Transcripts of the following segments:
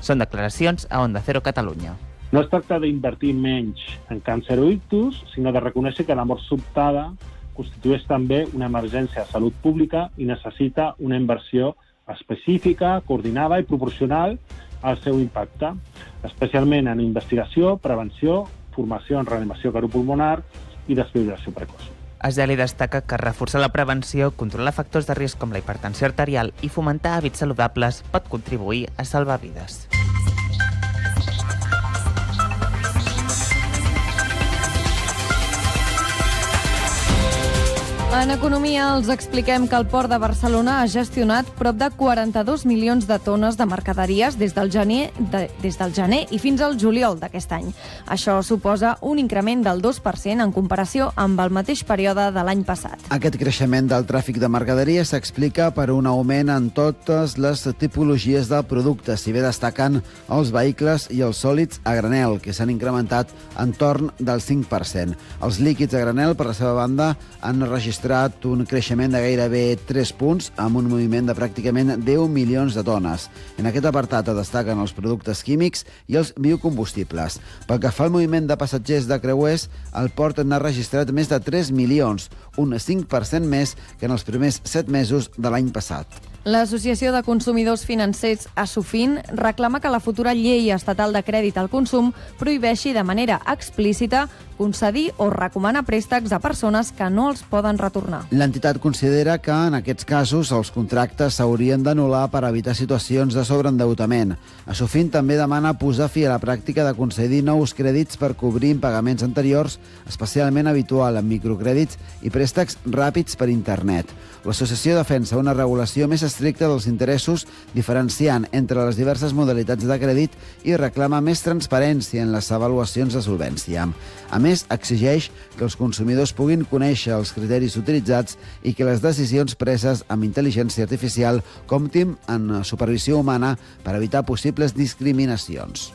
Són declaracions a Onda Cero Catalunya. No es tracta d'invertir menys en càncer o ictus, sinó de reconèixer que la mort sobtada constitueix també una emergència de salut pública i necessita una inversió específica, coordinada i proporcional al seu impacte, especialment en investigació, prevenció, formació en reanimació cardiopulmonar i desfibrilació precoç. Ageli destaca que reforçar la prevenció, controlar factors de risc com la hipertensió arterial i fomentar hàbits saludables pot contribuir a salvar vides. En economia els expliquem que el Port de Barcelona ha gestionat prop de 42 milions de tones de mercaderies des del gener i fins al juliol d'aquest any. Això suposa un increment del 2% en comparació amb el mateix període de l'any passat. Aquest creixement del tràfic de mercaderies s'explica per un augment en totes les tipologies del producte, si bé destaquen els vehicles i els sòlids a granel, que s'han incrementat entorn del 5%. Els líquids a granel, per la seva banda, han registrat un creixement de gairebé 3 punts amb un moviment de pràcticament 10 milions de tones. En aquest apartat destaquen els productes químics i els biocombustibles. Pel que fa al moviment de passatgers de creuers, el port n'ha registrat més de 3 milions, un 5% més que en els primers 7 mesos de l'any passat. L'Associació de Consumidors Financers, ASUFIN, reclama que la futura llei estatal de crèdit al consum prohibeixi de manera explícita concedir o recomanar préstecs a persones que no els poden retornar. L'entitat considera que, en aquests casos, els contractes s'haurien d'anul·lar per evitar situacions de sobreendeutament. ASUFIN també demana posar fi a la pràctica de concedir nous crèdits per cobrir impagaments anteriors, especialment habitual en microcrèdits i préstecs ràpids per internet. L'associació defensa una regulació més estricta dels interessos, diferenciant entre les diverses modalitats de crèdit i reclama més transparència en les avaluacions de solvència. A més, exigeix que els consumidors puguin conèixer els criteris utilitzats i que les decisions preses amb intel·ligència artificial comptin en supervisió humana per evitar possibles discriminacions.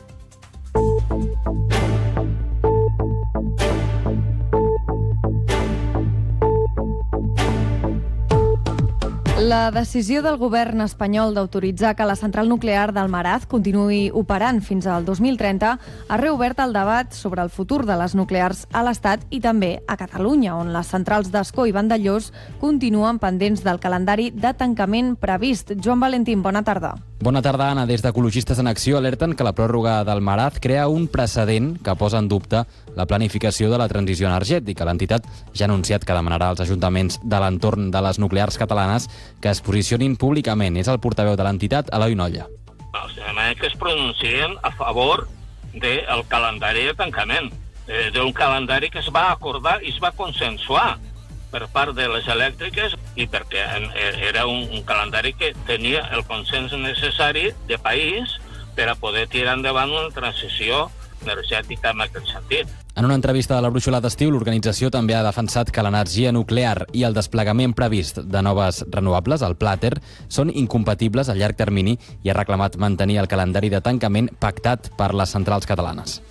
La decisió del govern espanyol d'autoritzar que la central nuclear d'Almaraz continuï operant fins al 2030 ha reobert el debat sobre el futur de les nuclears a l'Estat i també a Catalunya, on les centrals d'Ascó i Vandellòs continuen pendents del calendari de tancament previst. Joan Valentín, bona tarda. Bona tarda, Anna. Des d'Ecologistes en Acció alerten que la pròrroga d'Almaraz crea un precedent que posa en dubte la planificació de la transició energètica. L'entitat ja ha anunciat que demanarà als ajuntaments de l'entorn de les nuclears catalanes que es posicionin públicament. És el portaveu de l'entitat, Eloi Nolla. Que es pronuncien a favor del calendari de tancament, d'un calendari que es va acordar i es va consensuar per part de les elèctriques i perquè era un calendari que tenia el consens necessari de país per a poder tirar endavant una transició energètica en aquest sentit. En una entrevista de la Brúixola d'estiu, l'organització també ha defensat que l'energia nuclear i el desplegament previst de noves renovables, el Plater, són incompatibles a llarg termini i ha reclamat mantenir el calendari de tancament pactat per les centrals catalanes.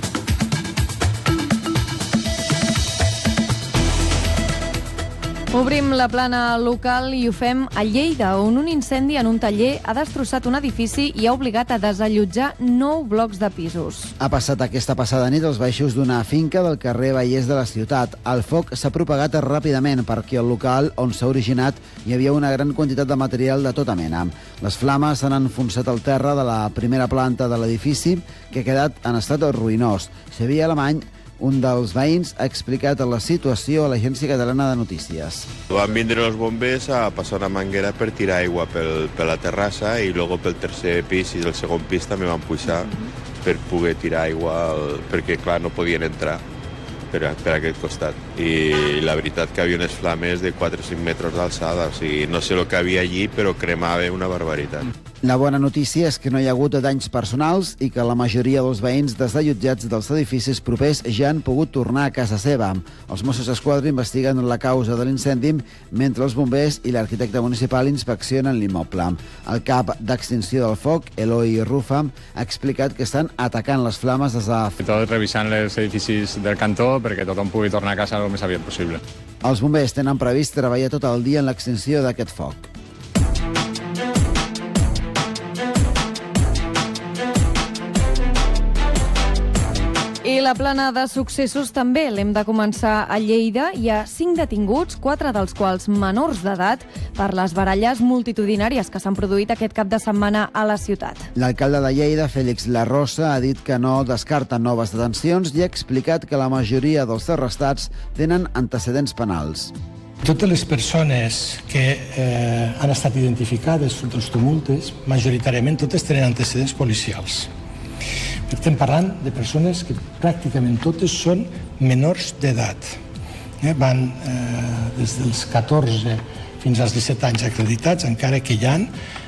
Obrim la plana local i ho fem a Lleida, on un incendi en un taller ha destrossat un edifici i ha obligat a desallotjar 9 blocs de pisos. Ha passat aquesta passada nit als baixos d'una finca del carrer Vallès de la ciutat. El foc s'ha propagat ràpidament perquè al local on s'ha originat hi havia una gran quantitat de material de tota mena. Les flames s'han enfonsat al terra de la primera planta de l'edifici, que ha quedat en estat ruïnós. Xavier Alemany, un dels veïns, ha explicat la situació a l'Agència Catalana de Notícies. Van vindre els bombers a passar una manguera per tirar aigua per la terrassa i després pel tercer pis i el segon pis també van pujar per poder tirar aigua, perquè clar, no podien entrar per aquest costat. I la veritat que hi havia unes flames de 4 o 5 metres d'alçada, o sigui, no sé el que havia allí, però cremava una barbaritat. La bona notícia és que no hi ha hagut danys personals i que la majoria dels veïns desallotjats dels edificis propers ja han pogut tornar a casa seva. Els Mossos d'Esquadra investiguen la causa de l'incendi mentre els bombers i l'arquitecte municipal inspeccionen l'immoble. El cap d'extinció del foc, Eloi Rufa, ha explicat que estan atacant les flames des de... Tot revisant els edificis del cantó perquè tothom pugui tornar a casa el més aviat possible. Els bombers tenen previst treballar tot el dia en l'extinció d'aquest foc. I la plana de successos també l'hem de començar a Lleida. Hi ha 5 detinguts, 4 dels quals menors d'edat, per les baralles multitudinàries que s'han produït aquest cap de setmana a la ciutat. L'alcalde de Lleida, Félix Larrosa, ha dit que no descarta noves detencions i ha explicat que la majoria dels arrestats tenen antecedents penals. Totes les persones que han estat identificades sota els tumultes, majoritàriament totes tenen antecedents policials. Estem parlant de persones que pràcticament totes són menors d'edat. Van des dels 14 fins als 17 anys acreditats, encara que hi ha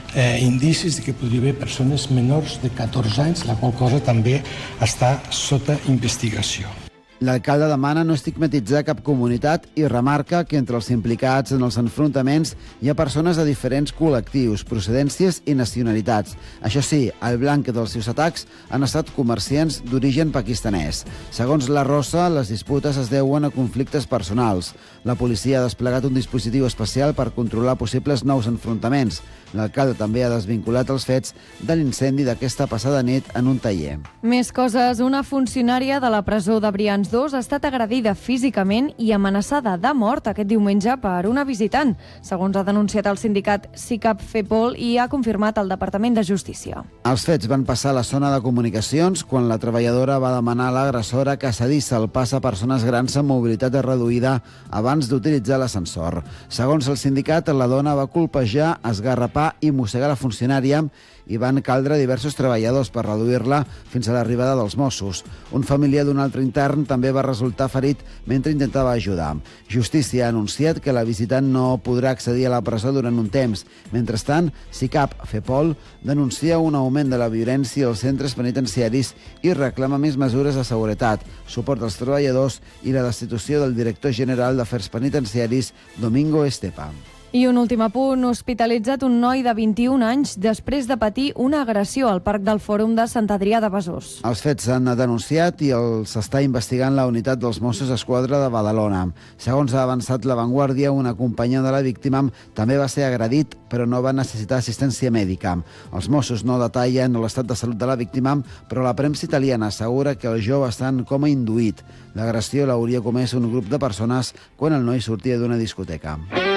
indicis de que podria haver persones menors de 14 anys, la qual cosa també està sota investigació. L'alcalde demana no estigmatitzar cap comunitat i remarca que entre els implicats en els enfrontaments hi ha persones de diferents col·lectius, procedències i nacionalitats. Això sí, el blanc dels seus atacs han estat comerciants d'origen pakistanès. Segons la Rosa, les disputes es deuen a conflictes personals. La policia ha desplegat un dispositiu especial per controlar possibles nous enfrontaments. L'alcalde també ha desvinculat els fets de l'incendi d'aquesta passada nit en un taller. Més coses. Una funcionària de la presó de Brians 2 ha estat agredida físicament i amenaçada de mort aquest diumenge per una visitant, segons ha denunciat el sindicat SICAP FEPOL i ha confirmat el Departament de Justícia. Els fets van passar a la zona de comunicacions quan la treballadora va demanar a l'agressora que cedís el pas a persones grans amb mobilitat reduïda abans d'utilitzar l'ascensor. Segons el sindicat, la dona va colpejar, esgarrapar i mossegar la funcionària i van caldre diversos treballadors per reduir-la fins a l'arribada dels Mossos. Un familiar d'un altre intern també va resultar ferit mentre intentava ajudar. Justícia ha anunciat que la visitant no podrà accedir a la presó durant un temps. Mentrestant, SICAP FEPOL denuncia un augment de la violència als centres penitenciaris i reclama més mesures de seguretat, suport als treballadors i la destitució del director general d'Afers Penitenciaris, Domingo Estepa. I un últim apunt, hospitalitzat un noi de 21 anys després de patir una agressió al Parc del Fòrum de Sant Adrià de Besòs. Els fets s'han denunciat i els està investigant la unitat dels Mossos d'Esquadra de Badalona. Segons ha avançat La Vanguardia, un acompanyant de la víctima també va ser agredit, però no va necessitar assistència mèdica. Els Mossos no detallen l'estat de salut de la víctima, però la premsa italiana assegura que el jove està en coma induït. L'agressió l'hauria comès un grup de persones quan el noi sortia d'una discoteca.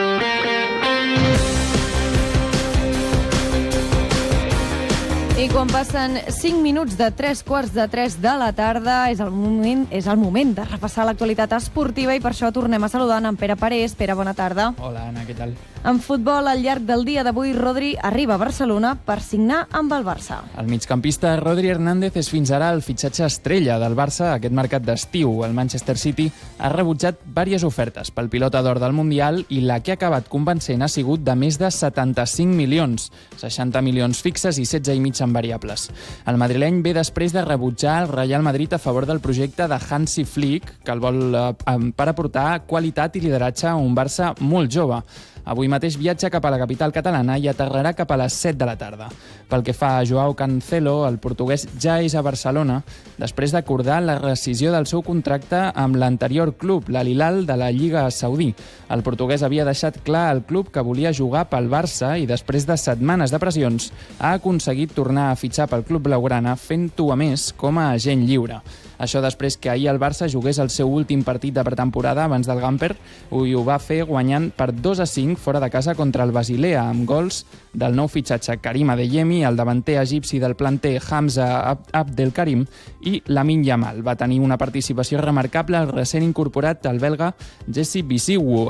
I quan passen 5 minuts de 3:15 de la tarda és el moment de repassar l'actualitat esportiva i per això tornem a saludar en Pere Parés. Pere, bona tarda. Hola, Anna, què tal? En futbol, al llarg del dia d'avui, Rodri arriba a Barcelona per signar amb el Barça. El migcampista Rodri Hernández és fins ara el fitxatge estrella del Barça aquest mercat d'estiu. El Manchester City ha rebutjat diverses ofertes pel pilota d'or del Mundial i la que ha acabat convencent ha sigut de més de 75 milions, 60 milions fixes i 16,5 en variables. El madrileny ve després de rebutjar el Real Madrid a favor del projecte de Hansi Flick, que el vol per aportar qualitat i lideratge a un Barça molt jove. Avui mateix viatja cap a la capital catalana i aterrarà cap a les 7 de la tarda. Pel que fa a Joao Cancelo, el portuguès ja és a Barcelona després d'acordar la rescisió del seu contracte amb l'anterior club, l'Al Hilal de la Lliga Saudí. El portuguès havia deixat clar al club que volia jugar pel Barça i després de setmanes de pressions ha aconseguit tornar a fitxar pel club blaugrana fent-ho a més com a agent lliure. Això després que ahir el Barça jugués el seu últim partit de pretemporada abans del Gamper i ho va fer guanyant per 2-5 fora de casa contra el Basilea, amb gols del nou fitxatge Karim Adeyemi, el davanter egipci del planter Hamza Abdelkarim i Lamine Yamal. Va tenir una participació remarcable el recent incorporat el belga Jesse Bisiwu.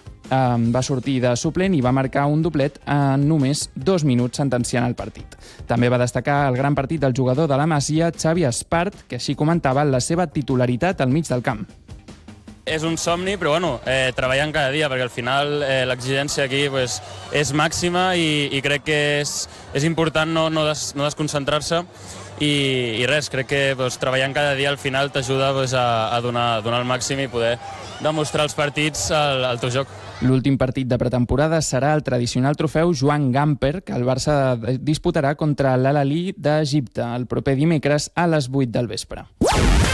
Va sortir de suplent i va marcar un doblet en només 2 minuts sentenciant el partit. També va destacar el gran partit del jugador de la Masia, Xavi Espart, que així comentava la seva titularitat al mig del camp. És un somni, però treballant cada dia, perquè al final l'exigència aquí és màxima i crec que és important no desconcentrar-se i res, crec que treballant cada dia al final t'ajuda a donar el màxim i poder demostrar els partits al teu joc. L'últim partit de pretemporada serà el tradicional trofeu Joan Gamper, que el Barça disputarà contra l'Al Ahly d'Egipte el proper dimecres a les 8 del vespre.